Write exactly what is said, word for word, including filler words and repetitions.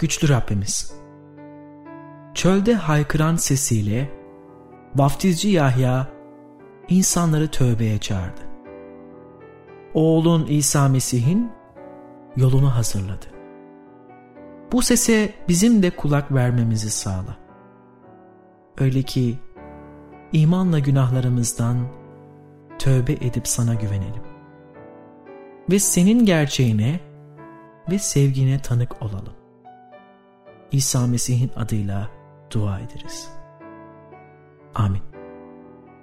güçlü Rabbimiz, çölde haykıran sesiyle vaftizci Yahya insanları tövbeye çağırdı. Oğlun İsa Mesih'in yolunu hazırladı. Bu sese bizim de kulak vermemizi sağla. Öyle ki imanla günahlarımızdan tövbe edip sana güvenelim. Ve senin gerçeğine ve sevgine tanık olalım. İsa Mesih'in adıyla dua ederiz. Amin.